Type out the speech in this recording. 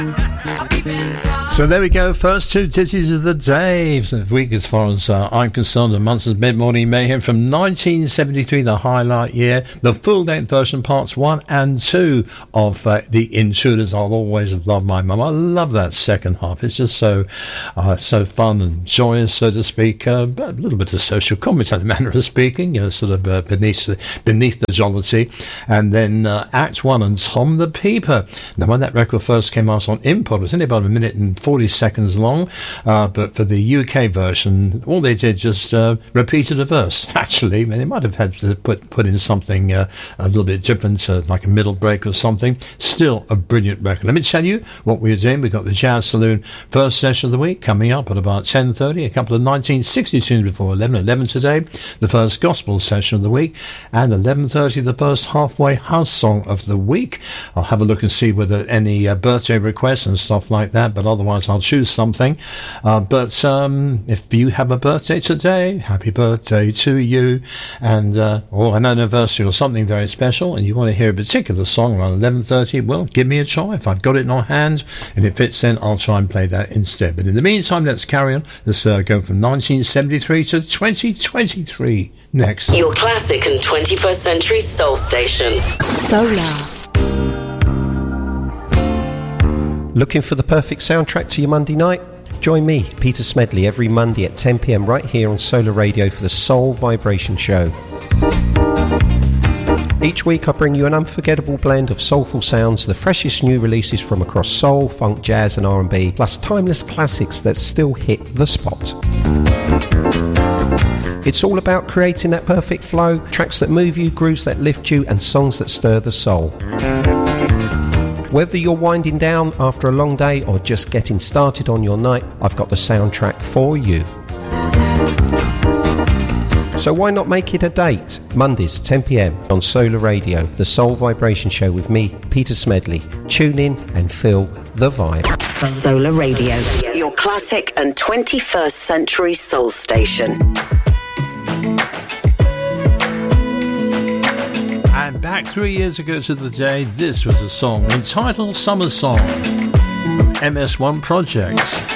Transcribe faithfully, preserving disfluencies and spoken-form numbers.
So there we go, first two ditties of the day the week as far as uh, I'm concerned. The Munsters Mid-Morning Mayhem from nineteen seventy-three, the highlight year, the full-length version, parts one and two of uh, The Intruders. I'll always love my mum. I love that second half. It's just so uh, so fun and joyous, so to speak. Uh, a little bit of social commentary, manner of speaking, you know, sort of uh, beneath, the, beneath the jollity. And then uh, Act One and Tom the Peeper. Now, when that record first came out on Import, it was only about a minute and forty seconds long, uh, but for the U K version, all they did just uh, repeated a verse. Actually, I mean, they might have had to put put in something uh, a little bit different, uh, like a middle break or something. Still a brilliant record. Let me tell you what we're doing. We've got the Jazz Saloon first session of the week coming up at about ten thirty, a couple of nineteen sixty tunes before eleven, eleven today, the first gospel session of the week, and eleven thirty, the first halfway house song of the week. I'll have a look and see whether any uh, birthday requests and stuff like that, but otherwise I'll choose something. Uh, but um, if you have a birthday today, happy birthday to you, and uh, or an anniversary or something very special, and you want to hear a particular song around eleven thirty, well, give me a try. If I've got it on hand and it fits in, I'll try and play that instead. But in the meantime, let's carry on. Let's uh, go from nineteen seventy-three to twenty twenty-three next. Your classic and twenty-first century soul station. Solar. Looking for the perfect soundtrack to your Monday night? Join me, Peter Smedley, every Monday at ten p m right here on Solar Radio for the Soul Vibration Show. Each week I bring you an unforgettable blend of soulful sounds, the freshest new releases from across soul, funk, jazz and R and B, plus timeless classics that still hit the spot. It's all about creating that perfect flow, tracks that move you, grooves that lift you, and songs that stir the soul. Whether you're winding down after a long day or just getting started on your night, I've got the soundtrack for you. So why not make it a date? Mondays, ten p m on Solar Radio, the Soul Vibration Show with me, Peter Smedley. Tune in and feel the vibe. Solar Radio, your classic and twenty-first century soul station. And back three years ago to the day, this was a song entitled Summer Song from M S one Project.